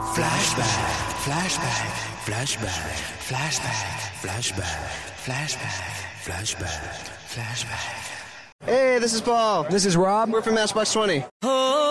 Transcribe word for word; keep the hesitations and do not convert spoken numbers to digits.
Flashback, flashback, flashback, flashback, flashback, flashback, flashback, flashback. Hey, this is Paul. This is Rob. We're from Matchbox twenty.